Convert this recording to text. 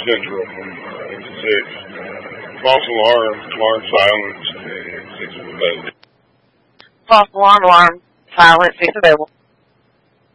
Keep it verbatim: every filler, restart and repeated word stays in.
syndrome from eight to six. False alarm, alarm silence, and six is available. False alarm, alarm, silence, six available.